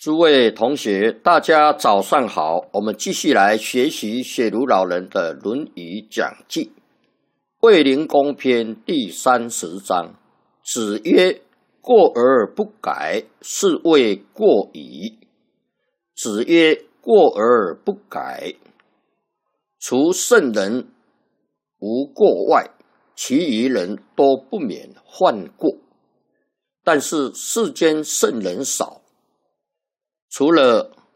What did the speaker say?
诸位同学，大家早上好。我们继续来学习雪庐老人的《论语》讲记，卫灵公篇第30章。子曰：“过而不改，是谓过矣。”子曰：“过而不改，除圣人无过外，其余人都不免犯过。但是世间圣人少，除了